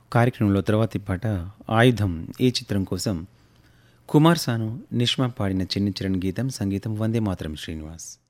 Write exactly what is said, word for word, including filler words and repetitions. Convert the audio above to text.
కార్యక్రమంలో తర్వాతి పాట ఆయుధం ఈ చిత్రం కోసం కుమార్ సాను నిష్మా పాడిన చిన్ని చరణ్ గీతం సంగీతం వందే మాతరం శ్రీనివాస్.